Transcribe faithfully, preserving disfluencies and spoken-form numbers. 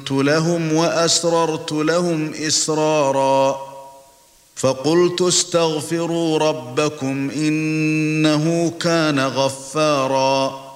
فاعتزلت لهم وأسررت لهم إسرارا فقلت استغفروا ربكم إنه كان غفارا